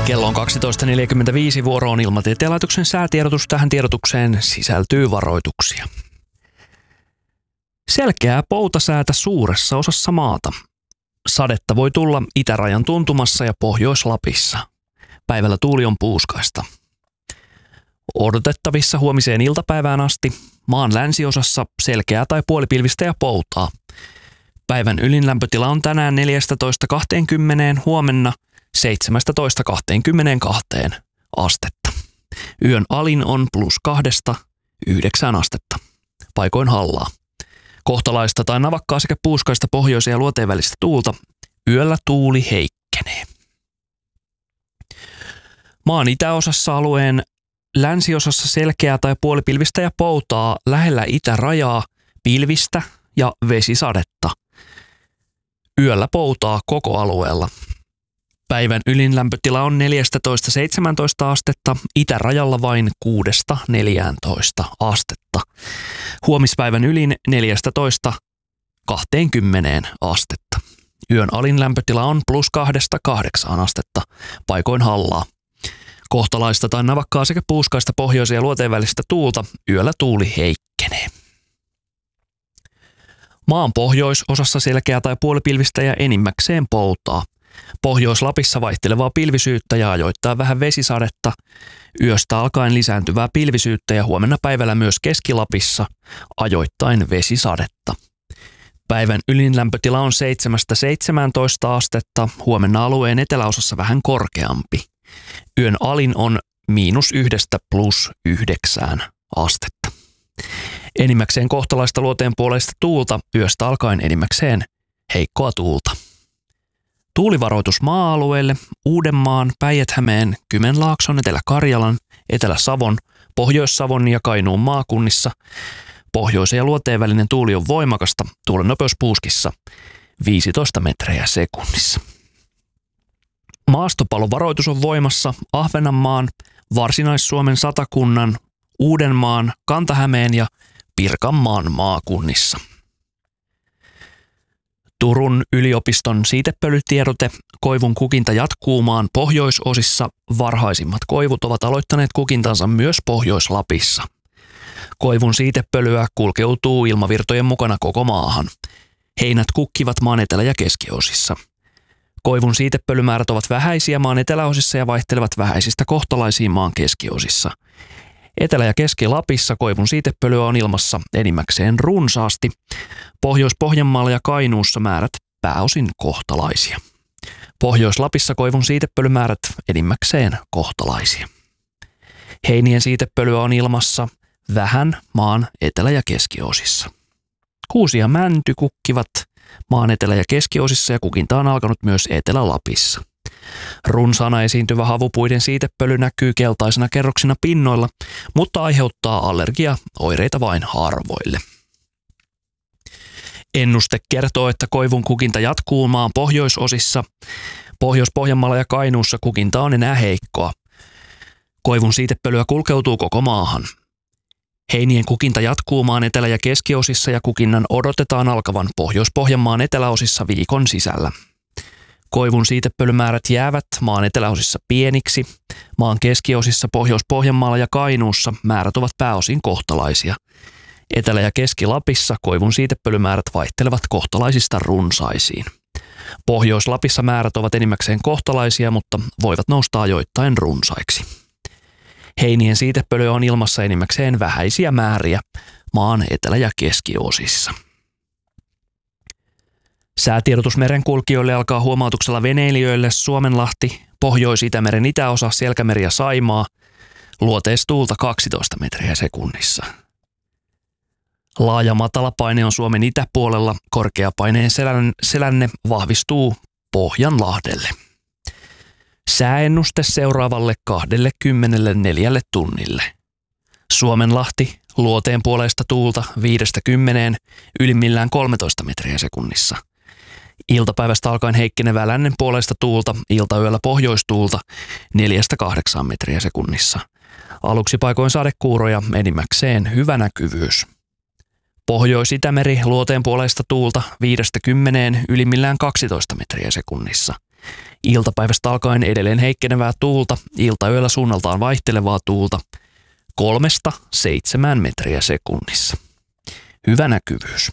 Kello on 12.45, vuoro on Ilmatieteen laitoksen säätiedotus. Tähän tiedotukseen sisältyy varoituksia. Selkeää poutasäätä suuressa osassa maata. Sadetta voi tulla itärajan tuntumassa ja Pohjois-Lapissa. Päivällä tuuli on puuskaista. Odotettavissa huomiseen iltapäivään asti maan länsiosassa selkeää tai puolipilvistä ja poutaa. Päivän ylin lämpötila on tänään 14-20, huomenna 17-22 astetta. Yön alin on +2–9 astetta. Paikoin hallaa. Kohtalaista tai navakkaa sekä puuskaista pohjoisen ja luoteen välistä tuulta. Yöllä tuuli heikkenee. Maan itäosassa alueen länsiosassa selkeää tai puolipilvistä ja poutaa, lähellä itärajaa pilvistä ja vesisadetta. Yöllä poutaa koko alueella. Päivän ylin lämpötila on 14–17 astetta, itärajalla vain 6–14 astetta. Huomispäivän ylin 14–20 astetta. Yön alin lämpötila on +2–8 astetta, paikoin hallaa. Kohtalaista tai navakkaa sekä puuskaista pohjoisen ja luoteen välistä tuulta, yöllä tuuli heikkenee. Maan pohjoisosassa selkeää tai puolipilvistä ja enimmäkseen poutaa. Pohjois-Lapissa vaihtelevaa pilvisyyttä ja ajoittaa vähän vesisadetta. Yöstä alkaen lisääntyvää pilvisyyttä ja huomenna päivällä myös Keski-Lapissa ajoittain vesisadetta. Päivän ylin lämpötila on 7–17 astetta, huomenna alueen eteläosassa vähän korkeampi. Yön alin on -1–+9 astetta. Enimmäkseen kohtalaista luoteen puoleista tuulta, yöstä alkaen enimmäkseen heikkoa tuulta. Tuulivaroitus maa-alueelle Uudenmaan, Päijät-Hämeen, Kymenlaakson, Etelä-Karjalan, Etelä-Savon, Pohjois-Savon ja Kainuun maakunnissa. Pohjoisen ja luoteen välinen tuuli on voimakasta, tuulen nopeus puuskissa 15 metriä sekunnissa. Maastopalovaroitus on voimassa Ahvenanmaan, Varsinais-Suomen satakunnan, Uudenmaan, Kanta-Hämeen ja Pirkanmaan maakunnissa. Turun yliopiston siitepölytiedote: koivun kukinta jatkuu maan pohjoisosissa. Varhaisimmat koivut ovat aloittaneet kukintansa myös Pohjois-Lapissa. Koivun siitepölyä kulkeutuu ilmavirtojen mukana koko maahan. Heinät kukkivat maan etelä- ja keskiosissa. Koivun siitepölymäärät ovat vähäisiä maan eteläosissa ja vaihtelevat vähäisistä kohtalaisiin maan keskiosissa. Etelä- ja Keski-Lapissa koivun siitepölyä on ilmassa enimmäkseen runsaasti. Pohjois-Pohjanmaalla ja Kainuussa määrät pääosin kohtalaisia. Pohjois-Lapissa koivun siitepölymäärät enimmäkseen kohtalaisia. Heinien siitepölyä on ilmassa vähän maan etelä- ja keskiosissa. Kuusi ja mänty kukkivat maan etelä- ja keskiosissa ja kukinta on alkanut myös Etelä-Lapissa. Runsaana esiintyvä havupuiden siitepöly näkyy keltaisena kerroksina pinnoilla, mutta aiheuttaa allergiaoireita vain harvoille. Ennuste kertoo, että koivun kukinta jatkuu maan pohjoisosissa. Pohjois-Pohjanmaalla ja Kainuussa kukinta on enää heikkoa. Koivun siitepölyä kulkeutuu koko maahan. Heinien kukinta jatkuu maan etelä- ja keskiosissa ja kukinnan odotetaan alkavan Pohjois-Pohjanmaan eteläosissa viikon sisällä. Koivun siitepölymäärät jäävät maan eteläosissa pieniksi. Maan keskiosissa Pohjois-Pohjanmaalla ja Kainuussa määrät ovat pääosin kohtalaisia. Etelä- ja Keski-Lapissa koivun siitepölymäärät vaihtelevat kohtalaisista runsaisiin. Pohjois-Lapissa määrät ovat enimmäkseen kohtalaisia, mutta voivat nousta ajoittain runsaiksi. Heinien siitepölyä on ilmassa enimmäkseen vähäisiä määriä maan etelä- ja keskiosissa. Säätiedotus merenkulkijoille alkaa huomautuksella veneilijöille Suomenlahti, Pohjois-Itämeren itäosa, Selkämeri ja Saimaa. Luoteistuulta 12 metriä sekunnissa. Laaja matalapaine on Suomen itäpuolella, korkeapaineen selänne vahvistuu Pohjanlahdelle. Sääennuste seuraavalle 24 tunnille. Suomenlahti, luoteen puoleista tuulta 5–10, ylimmillään 13 metriä sekunnissa. Iltapäivästä alkaen heikkenevää lännen puoleista tuulta, iltayöllä pohjoistuulta 4–8 metriä sekunnissa. Aluksi paikoin sadekuuroja, enimmäkseen hyvä näkyvyys. Pohjois-Itämeri, luoteen puoleista tuulta 5–10, ylimmillään 12 metriä sekunnissa. Iltapäivästä alkaen edelleen heikkenevää tuulta, iltayöllä suunnaltaan vaihtelevaa tuulta 3–7 metriä sekunnissa. Hyvä näkyvyys.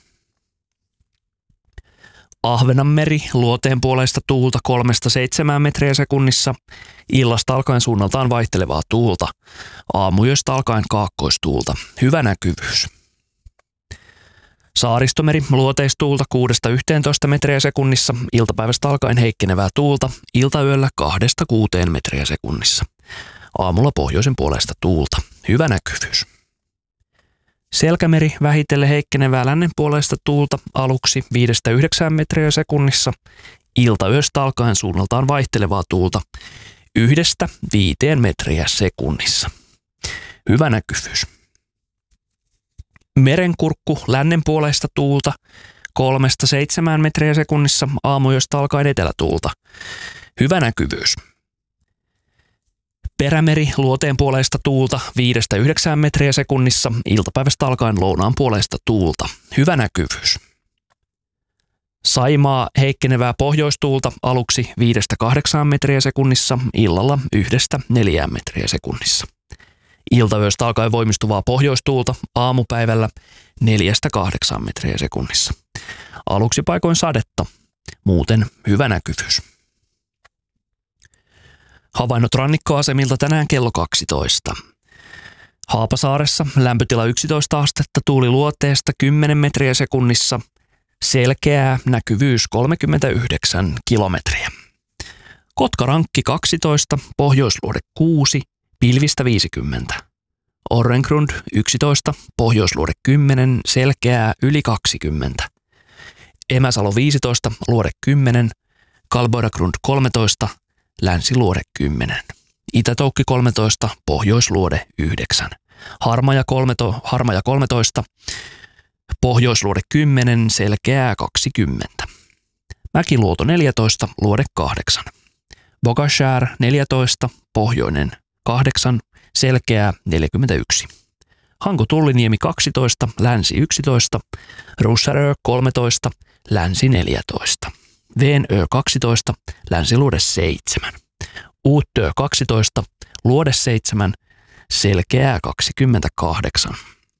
Ahvenanmeri, luoteen puoleista tuulta 3–7 metriä sekunnissa, illasta alkaen suunnaltaan vaihtelevaa tuulta, aamuyöstä alkaen kaakkoistuulta. Hyvä näkyvyys. Saaristomeri, luoteistuulta 6–11 metriä sekunnissa, iltapäivästä alkaen heikkenevää tuulta, iltayöllä 2–6 metriä sekunnissa. Aamulla pohjoisen puolesta tuulta. Hyvä näkyvyys. Selkämeri, vähitellen heikkenevää lännen puolesta tuulta, aluksi 5–9 metriä sekunnissa, iltayöstä alkaen suunnaltaan vaihtelevaa tuulta 1–5 metriä sekunnissa. Hyvä näkyvyys. Merenkurkku, lännen puolesta tuulta 3–7 metriä sekunnissa, aamuyöstä alkaen etelätuulta. Hyvä näkyvyys. Perämeri, luoteen puoleista tuulta 5–9 metriä sekunnissa, iltapäivästä alkaen lounaan puoleista tuulta. Hyvä näkyvyys. Saimaa, heikkenevää pohjoistuulta, aluksi 5–8 metriä sekunnissa, illalla 1–4 metriä sekunnissa. Iltayöstä alkaen voimistuvaa pohjoistuulta, aamupäivällä 4–8 metriä sekunnissa. Aluksi paikoin sadetta, muuten hyvä näkyvyys. Havainnot rannikkoasemilta tänään kello 12. Haapasaaressa lämpötila 11 astetta, tuuli luoteesta 10 metriä sekunnissa, selkeää, näkyvyys 39 kilometriä. Kotkarankki 12, pohjoisluode 6, pilvistä 50. Orrengrund 11, pohjoisluode 10, selkeää yli 20. Emäsalo 15, luode 10, Kalboidagrund 13, länsiluode 10. Itätoukki 13, pohjoisluode 9. Harmaja 13, pohjoisluode 10, selkeää 20. Mäkiluoto 14, luode 8. Bogashär 14, pohjoinen 8, selkeää 41. Hanko-Tulliniemi 12, länsi 11, Russarö 13, länsi 14. Veenö 12, länsiluode 7. Uutö 12, luode 7, selkeää 28.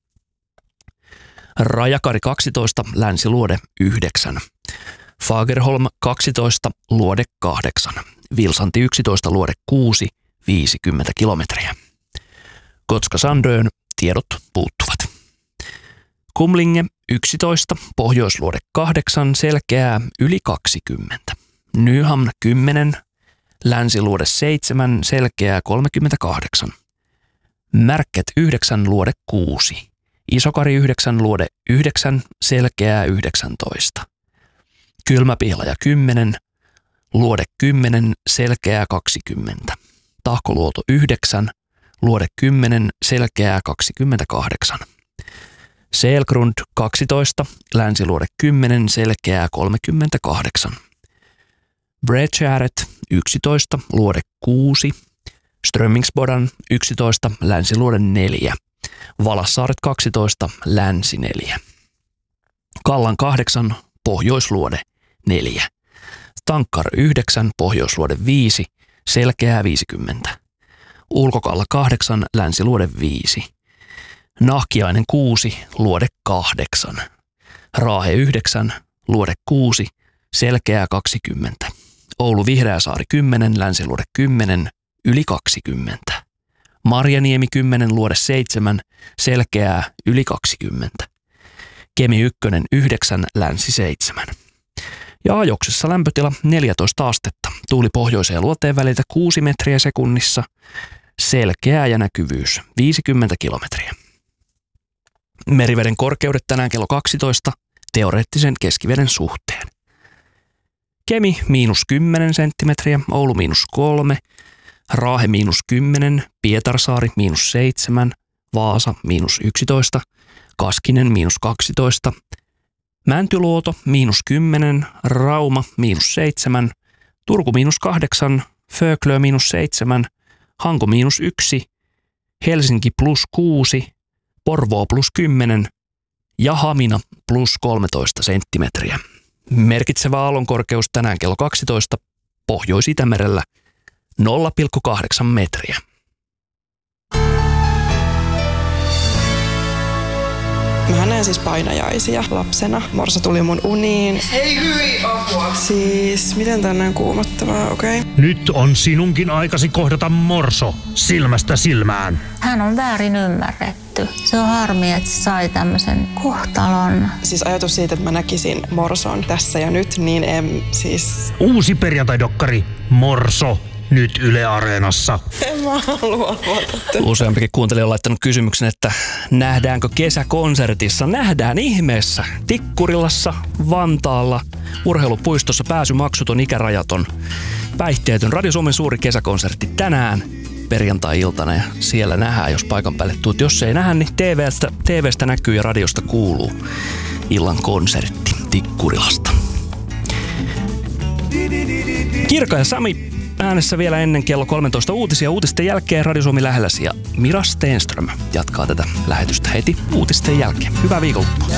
Rajakari 12, länsiluode 9. Fagerholm 12, luode 8. Vilsanti 11, luode 6, 50 kilometriä. Kotka-Sandön tiedot puuttuvat. Kumlinge 11, pohjoisluode 8, selkeää yli 20. Nyhamn 10, länsiluode 7, selkeää 38. Märket 9, luode 6. Isokari 9, luode 9, selkeää 19. Kylmäpihlaja 10, luode 10, selkeää 20. Tahkoluoto 9, luode 10, selkeää 28. Selgrund 12, länsiluode 10, selkeää 38. Bredgäret 11, luode 6. Strömmingsbodan 11, länsiluode 4. Valassaaret 12, länsi 4. Kallan 8, pohjoisluode 4. Tankkar 9, pohjoisluode 5, selkeää 50. Ulkokalla 8, länsiluode 5. Nahkiainen 6, luode 8. Raahe 9, luode 6, selkeää 20. Oulu Vihreäsaari 10, länsiluode 10, yli 20. Marjaniemi 10, luode 7, selkeää yli 20. Kemi 1, 9, länsi 7. Ja ajoksessa lämpötila 14 astetta, tuuli pohjoiseen luoteen väliltä 6 metriä sekunnissa, selkeää ja näkyvyys 50 kilometriä. Meriveden korkeudet tänään kello 12 teoreettisen keskiveden suhteen. Kemi -10 senttimetriä, Oulu -3, Raahe -10, Pietarsaari -7, Vaasa -11, Kaskinen -12, Mäntyluoto -10, Rauma -7, Turku -8, Föglö -7, Hanko -1, Helsinki +6, Porvoo +10 ja Hamina +13 senttimetriä. Merkitsevä aallonkorkeus tänään kello 12 Pohjois-Itämerellä 0,8 metriä. Mä näin siis painajaisia lapsena. Morso tuli mun uniin. Hei hyi, apua! Siis, miten tää on näin kuumottavaa, okei? Okay. Nyt on sinunkin aikasi kohdata Morso silmästä silmään. Hän on väärin ymmärretty. Se on harmi, että se sai tämmöisen kohtalon. Siis ajatus siitä, että mä näkisin Morson tässä ja nyt, niin en siis... Uusi perjantai-dokkari Morso. Nyt Yle Areenassa. En mä halua luottaa. Useampikin kuuntelija on laittanut kysymyksen, että nähdäänkö kesäkonsertissa? Nähdään ihmeessä. Tikkurilassa, Vantaalla, urheilupuistossa pääsymaksuton, ikärajaton, päihteetön. Radio Suomen suuri kesäkonsertti tänään perjantai-iltana ja siellä nähdään, jos paikan päälle tuut. Jos ei nähdä, niin TVstä näkyy ja radiosta kuuluu illan konsertti Tikkurilasta. Kirka ja Sami äänessä vielä ennen kello 13 uutisia. Uutisten jälkeen Radio Suomi lähelläsi ja Mira Stenström jatkaa tätä lähetystä heti uutisten jälkeen. Hyvää viikonloppua.